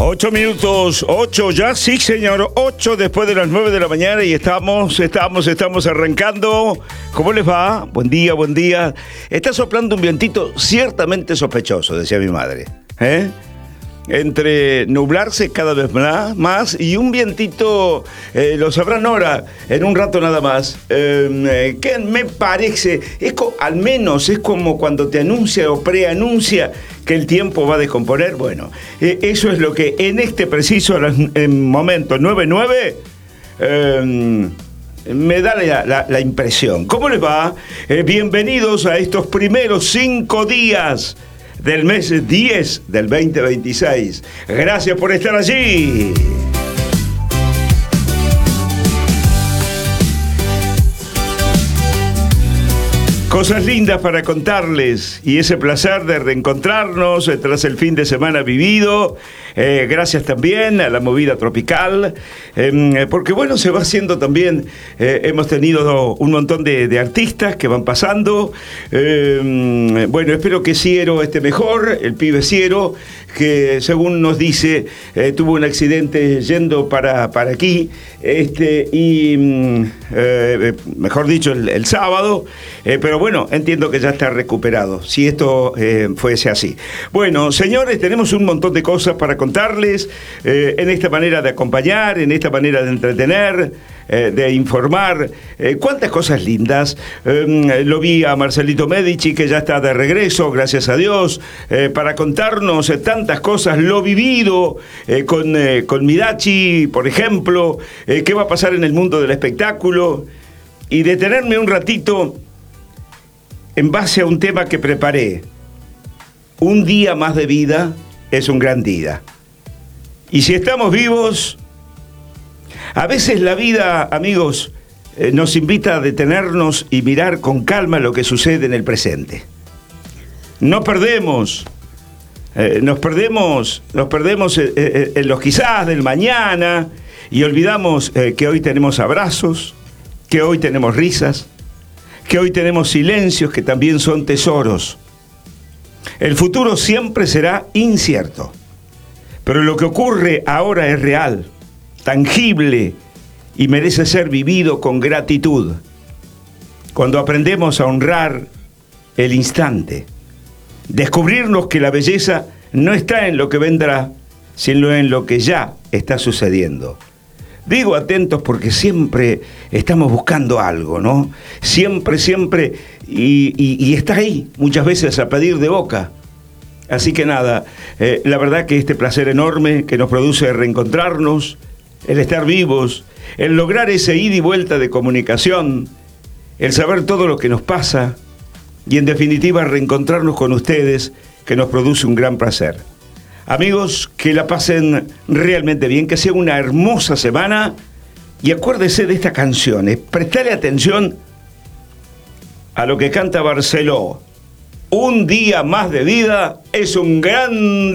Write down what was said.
8 minutos, 8 ya, sí señor, 8 después de las 9 de la mañana y estamos arrancando. ¿Cómo les va? Buen día, buen día. Está soplando un vientito ciertamente sospechoso, decía mi madre. Entre nublarse cada vez más y un vientito, lo sabrán ahora, en un rato nada más, que me parece, al menos es como cuando te anuncia o preanuncia que el tiempo va a descomponer. Bueno, eso es lo que en este preciso momento 9:09 me da la impresión. ¿Cómo les va? Bienvenidos a estos primeros 5 días del mes 10 del 2026. Gracias por estar allí. Cosas lindas para contarles y ese placer de reencontrarnos tras el fin de semana vivido. Gracias también a la movida tropical, porque bueno, se va haciendo también, hemos tenido un montón de artistas que van pasando. Bueno, espero que Ciero esté mejor, el pibe Ciero, que según nos dice, tuvo un accidente yendo para aquí, mejor dicho, el sábado, pero bueno, entiendo que ya está recuperado, si esto fuese así. Bueno, señores, tenemos un montón de cosas para contarles, en esta manera de acompañar, en esta manera de entretener, de informar, cuántas cosas lindas. Lo vi a Marcelito Medici, que ya está de regreso, gracias a Dios, para contarnos tantas cosas, lo vivido con Midachi, por ejemplo, qué va a pasar en el mundo del espectáculo, y detenerme un ratito en base a un tema que preparé. Un día más de vida es un gran día. Y si estamos vivos, a veces la vida, amigos, nos invita a detenernos y mirar con calma lo que sucede en el presente. Nos perdemos en los quizás del mañana y olvidamos que hoy tenemos abrazos, que hoy tenemos risas, que hoy tenemos silencios que también son tesoros. El futuro siempre será incierto, pero lo que ocurre ahora es real, tangible y merece ser vivido con gratitud. Cuando aprendemos a honrar el instante, descubrirnos que la belleza no está en lo que vendrá, sino en lo que ya está sucediendo. Digo atentos porque siempre estamos buscando algo, ¿no? Siempre, y está ahí, muchas veces a pedir de boca. Así que nada, la verdad que este placer enorme que nos produce reencontrarnos, el estar vivos, el lograr ese ida y vuelta de comunicación, el saber todo lo que nos pasa y en definitiva reencontrarnos con ustedes, que nos produce un gran placer. Amigos, que la pasen realmente bien, que sea una hermosa semana y acuérdese de estas canciones, prestale atención a lo que canta Barceló. Un día más de vida es un gran